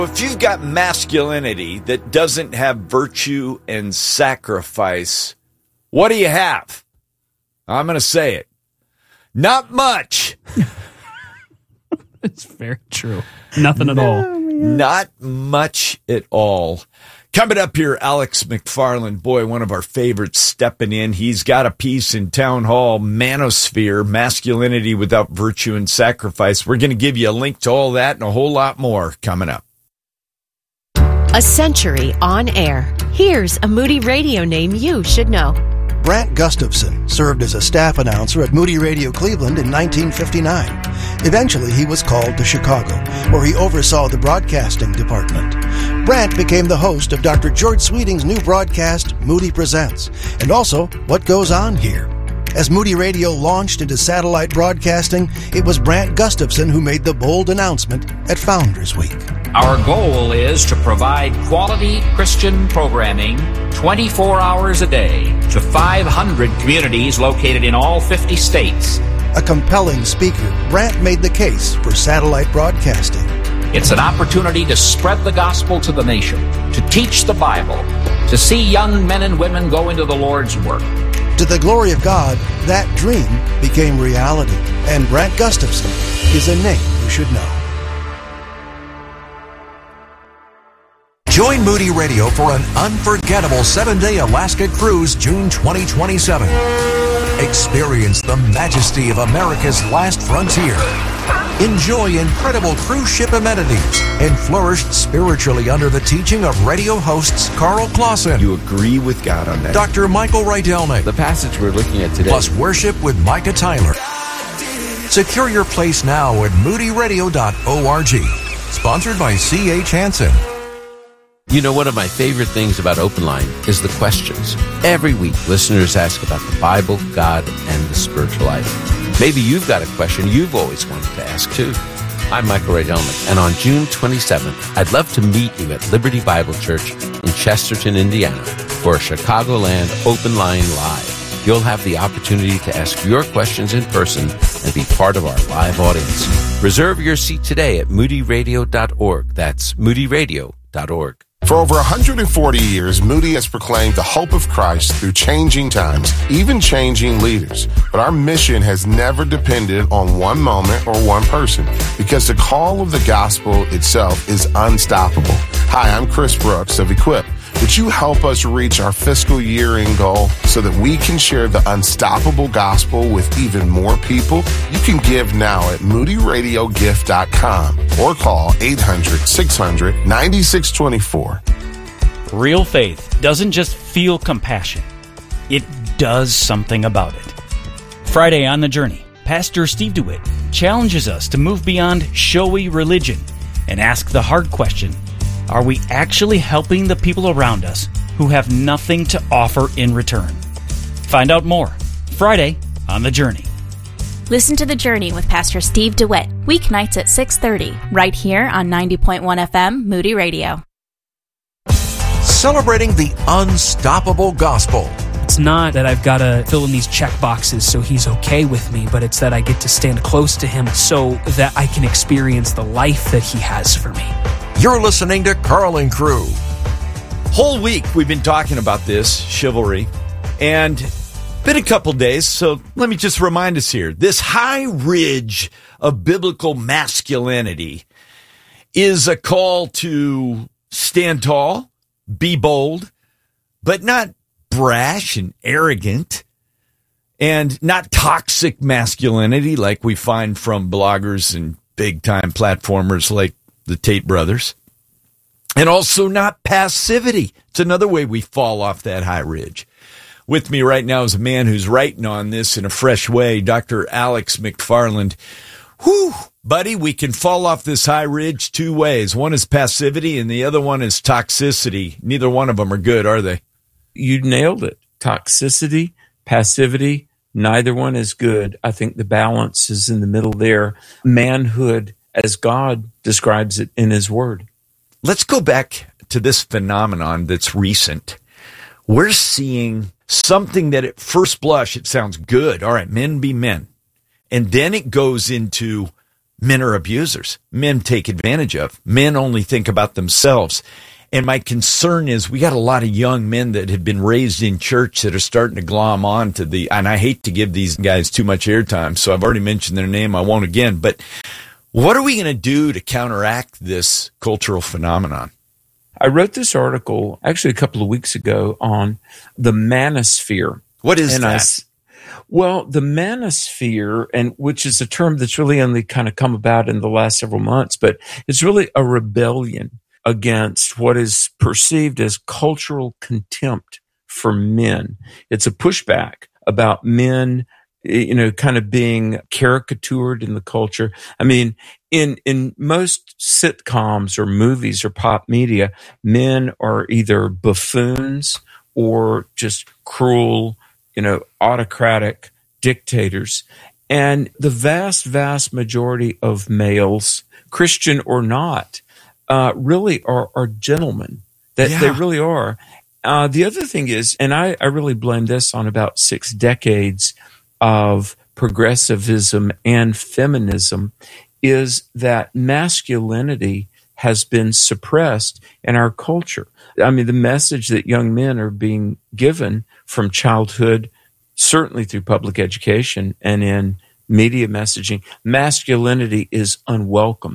If you've got masculinity that doesn't have virtue and sacrifice, what do you have? I'm going to say it. Not much. It's very true. Nothing at all. Not much at all. Coming up here, Alex McFarland, boy, one of our favorites stepping in. He's got a piece in Town Hall, Manosphere, Masculinity Without Virtue and Sacrifice. We're going to give you a link to all that and a whole lot more coming up. A century on air. Here's a Moody Radio name you should know. Brant Gustafson served as a staff announcer at Moody Radio Cleveland in 1959. Eventually, he was called to Chicago, where he oversaw the broadcasting department. Brant became the host of Dr. George Sweeting's new broadcast, Moody Presents, and also What Goes On Here. As Moody Radio launched into satellite broadcasting, it was Brant Gustafson who made the bold announcement at Founders Week. Our goal is to provide quality Christian programming 24 hours a day to 500 communities located in all 50 states. A compelling speaker, Brant made the case for satellite broadcasting. It's an opportunity to spread the gospel to the nation, to teach the Bible, to see young men and women go into the Lord's work. To the glory of God, that dream became reality, and Brant Gustafson is a name you should know. Join Moody Radio for an unforgettable 7-day Alaska cruise June 2027. Experience the majesty of America's last frontier. Enjoy incredible cruise ship amenities and flourish spiritually under the teaching of radio hosts Carl Clausen. You agree with God on that? Dr. Michael Rydelnik. The passage we're looking at today. Plus worship with Micah Tyler. Secure your place now at moodyradio.org. Sponsored by C.H. Hansen. You know, one of my favorite things about Open Line is the questions. Every week, listeners ask about the Bible, God, and the spiritual life. Maybe you've got a question you've always wanted to ask, too. I'm Michael Rydelnik, and on June 27th, I'd love to meet you at Liberty Bible Church in Chesterton, Indiana, for a Chicagoland Open Line Live. You'll have the opportunity to ask your questions in person and be part of our live audience. Reserve your seat today at moodyradio.org. That's moodyradio.org. For over 140 years, Moody has proclaimed the hope of Christ through changing times, even changing leaders. But our mission has never depended on one moment or one person, because the call of the gospel itself is unstoppable. Hi, I'm Chris Brooks of Equip. Would you help us reach our fiscal year-end goal so that we can share the unstoppable gospel with even more people? You can give now at moodyradiogift.com or call 800-600-9624. Real faith doesn't just feel compassion. It does something about it. Friday on The Journey, Pastor Steve DeWitt challenges us to move beyond showy religion and ask the hard question, are we actually helping the people around us who have nothing to offer in return? Find out more Friday on The Journey. Listen to The Journey with Pastor Steve DeWitt, weeknights at 6:30, right here on 90.1 FM, Moody Radio. Celebrating the unstoppable gospel. It's not that I've got to fill in these check boxes so he's okay with me, but it's that I get to stand close to him so that I can experience the life that he has for me. You're listening to Carl and Crew. Whole week we've been talking about this, chivalry, and been a couple days, so let me just remind us here. This high ridge of biblical masculinity is a call to stand tall, be bold, but not brash and arrogant, and not toxic masculinity like we find from bloggers and big-time platformers like the Tate brothers, and also not passivity. It's another way we fall off that high ridge. With me right now is a man who's writing on this in a fresh way, Dr. Alex McFarland. Whew, buddy, we can fall off this high ridge two ways. One is passivity and the other one is toxicity. Neither one of them are good, are they? You nailed it. Toxicity, passivity, neither one is good. I think the balance is in the middle there. Manhood, as God describes it in his word. Let's go back to this phenomenon that's recent. We're seeing something that at first blush, it sounds good. All right, men be men. And then it goes into men are abusers. Men take advantage of. Men only think about themselves. And my concern is we got a lot of young men that have been raised in church that are starting to glom on to and I hate to give these guys too much airtime, so I've already mentioned their name. I won't again. But what are we going to do to counteract this cultural phenomenon? I wrote this article actually a couple of weeks ago on the manosphere. What is that? Well, the manosphere, and which is a term that's really only kind of come about in the last several months, but it's really a rebellion against what is perceived as cultural contempt for men. It's a pushback about men, kind of being caricatured in the culture. I mean, in most sitcoms or movies or pop media, men are either buffoons or just cruel, autocratic dictators. And the vast, vast majority of males, Christian or not, really are gentlemen. They really are. The other thing is, and I really blame this on about 6 decades of progressivism and feminism, is that masculinity has been suppressed in our culture. I mean, the message that young men are being given from childhood, certainly through public education and in media messaging, masculinity is unwelcome.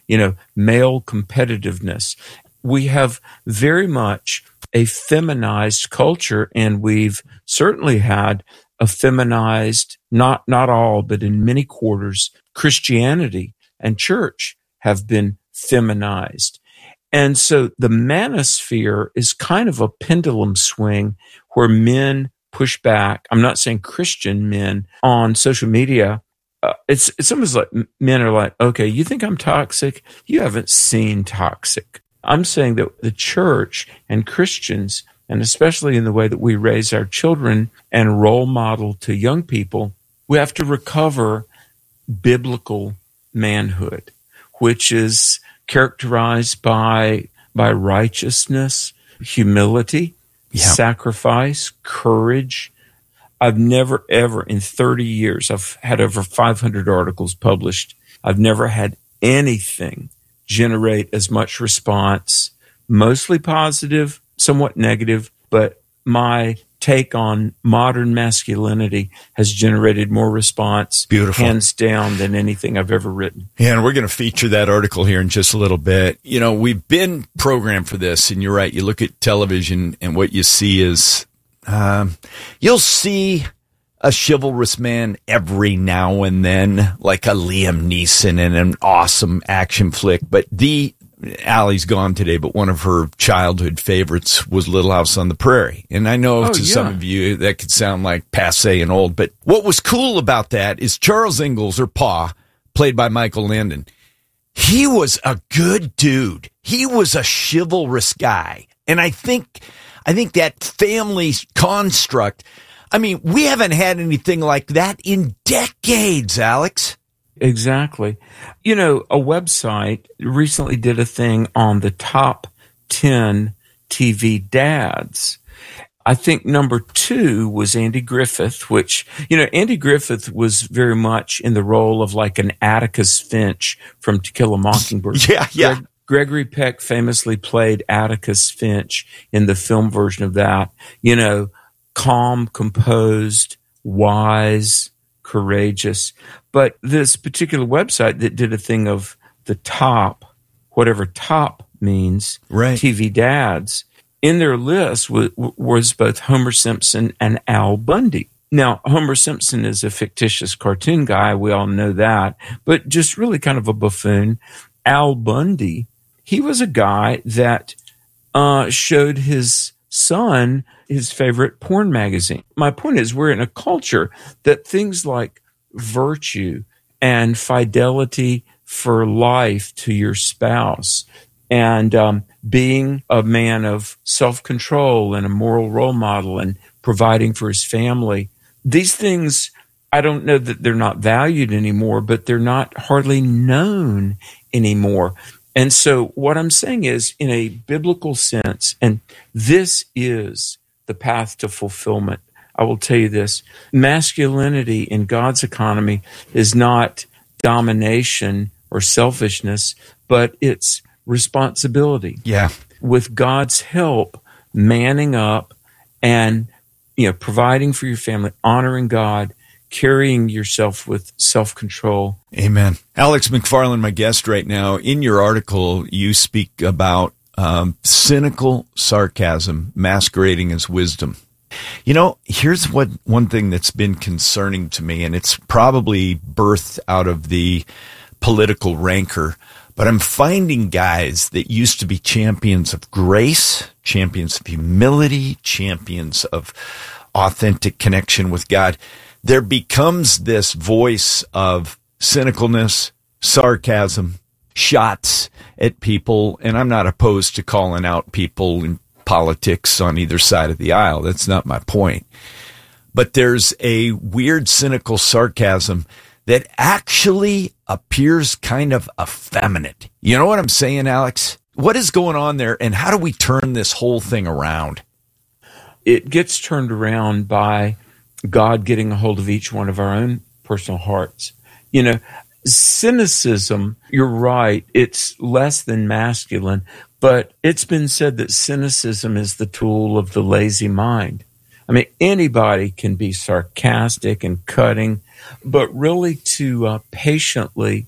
Male competitiveness. We have very much a feminized culture, and we've certainly had a feminized, not all, but in many quarters, Christianity and church have been feminized. And so the manosphere is kind of a pendulum swing where men push back. I'm not saying Christian men on social media. It's almost like men are like, okay, you think I'm toxic? You haven't seen toxic. I'm saying that the church and Christians, and especially in the way that we raise our children and role model to young people, we have to recover biblical manhood, which is characterized by righteousness, humility, sacrifice, courage. I've never, ever, in 30 years, I've had over 500 articles published. I've never had anything generate as much response, mostly positive, somewhat negative, but my take on modern masculinity has generated more response, hands down, than anything I've ever written. Yeah, and we're going to feature that article here in just a little bit. We've been programmed for this, and you're right. You look at television, and what you see is you'll see a chivalrous man every now and then, like a Liam Neeson in an awesome action flick. But Allie's gone today, but one of her childhood favorites was Little House on the Prairie. And I know some of you that could sound like passé and old, but what was cool about that is Charles Ingalls, or Pa, played by Michael Landon, he was a good dude. He was a chivalrous guy. And I think that family construct, I mean, we haven't had anything like that in decades, Alex. Exactly. A website recently did a thing on the top 10 TV dads. I think number 2 was Andy Griffith, which, Andy Griffith was very much in the role of like an Atticus Finch from To Kill a Mockingbird. Yeah. Gregory Peck famously played Atticus Finch in the film version of that. Calm, composed, wise, courageous. But this particular website that did a thing of the top, whatever top means, right, TV dads, in their list was both Homer Simpson and Al Bundy. Now, Homer Simpson is a fictitious cartoon guy. We all know that. But just really kind of a buffoon. Al Bundy, he was a guy that showed his son his favorite porn magazine. My point is, we're in a culture that things like virtue and fidelity for life to your spouse and being a man of self-control and a moral role model and providing for his family, these things, I don't know that they're not valued anymore, but they're not hardly known anymore. And so what I'm saying is, in a biblical sense, and this is the path to fulfillment, I will tell you this, masculinity in God's economy is not domination or selfishness, but it's responsibility. Yeah. With God's help, manning up and, providing for your family, honoring God, carrying yourself with self-control. Amen. Alex McFarland, my guest right now. In your article, you speak about cynical sarcasm masquerading as wisdom. Here's one thing that's been concerning to me, and it's probably birthed out of the political rancor, but I'm finding guys that used to be champions of grace, champions of humility, champions of authentic connection with God. There becomes this voice of cynicalness, sarcasm, shots at people, and I'm not opposed to calling out people in politics on either side of the aisle. That's not my point. But there's a weird cynical sarcasm that actually appears kind of effeminate. You know what I'm saying, Alex? What is going on there, and how do we turn this whole thing around? It gets turned around by God getting a hold of each one of our own personal hearts. Cynicism, you're right, it's less than masculine, but it's been said that cynicism is the tool of the lazy mind. I mean, anybody can be sarcastic and cutting, but really to patiently,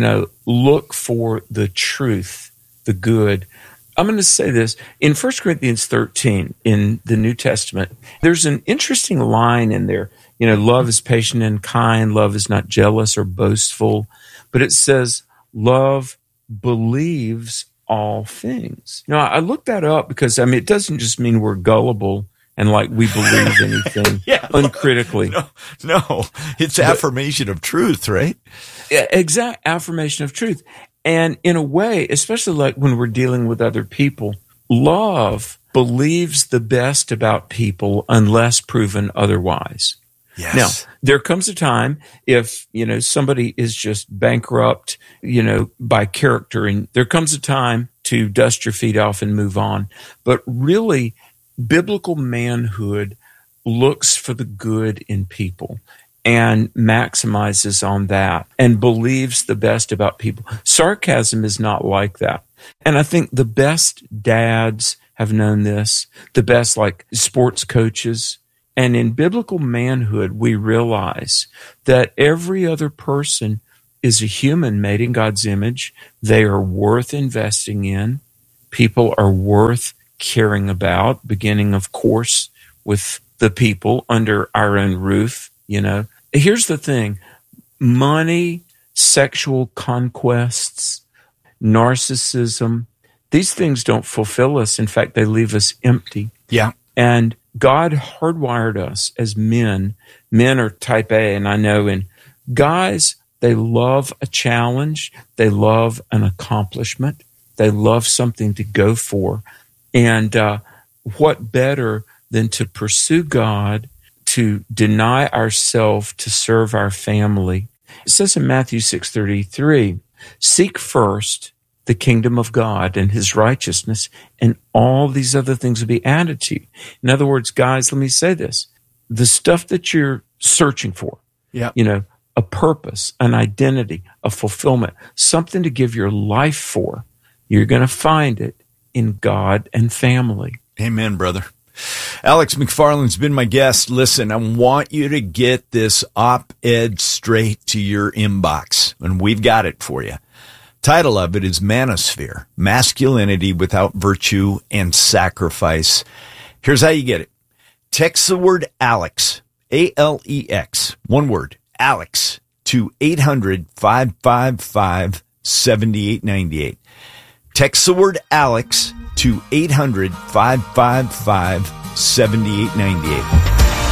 look for the truth, the good. I'm going to say this. In 1 Corinthians 13, in the New Testament, there's an interesting line in there. Love is patient and kind. Love is not jealous or boastful. But it says, love believes all things. I looked that up because, it doesn't just mean we're gullible and like we believe anything uncritically. No, it's affirmation of truth, right? Yeah, exact affirmation of truth. And in a way, especially like when we're dealing with other people, love believes the best about people unless proven otherwise. Yes. Now, there comes a time if, somebody is just bankrupt, by character, and there comes a time to dust your feet off and move on. But really, biblical manhood looks for the good in people and maximizes on that and believes the best about people. Sarcasm is not like that. And I think the best dads have known this, the best like sports coaches. And in biblical manhood, we realize that every other person is a human made in God's image. They are worth investing in. People are worth caring about, beginning, of course, with the people under our own roof, Here's the thing. Money, sexual conquests, narcissism, these things don't fulfill us. In fact, they leave us empty. Yeah. And God hardwired us as men. Men are type A, and I know, and guys, they love a challenge. They love an accomplishment. They love something to go for. And what better than to pursue God, to deny ourselves to serve our family? It says in Matthew 6:33, seek first the kingdom of God and his righteousness, and all these other things will be added to you. In other words, guys, let me say this. The stuff that you're searching for, a purpose, an identity, a fulfillment, something to give your life for, you're going to find it in God and family. Amen, brother. Alex McFarland's been my guest. Listen, I want you to get this op-ed straight to your inbox, and we've got it for you. Title of it is Manosphere, Masculinity Without Virtue and Sacrifice. Here's how you get it. Text the word Alex, A-L-E-X, one word, Alex, to 800-555-7898. Text the word Alex to 800-555-7898.